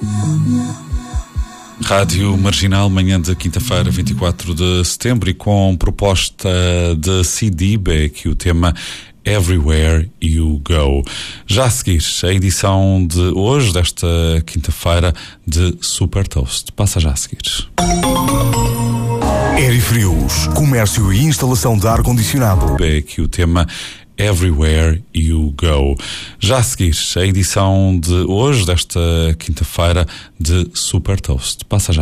Rádio Marginal, manhã de quinta-feira, 24 de setembro, e com proposta de CD, que o tema Everywhere You Go. Já a seguir, a edição de hoje, desta quinta-feira, de Super Toast. Passa já a seguir. Aerifrios, comércio e instalação de ar-condicionado. Que o tema Everywhere You Go. Já a seguir, a edição de hoje, desta quinta-feira, de Super Toast. Passa já.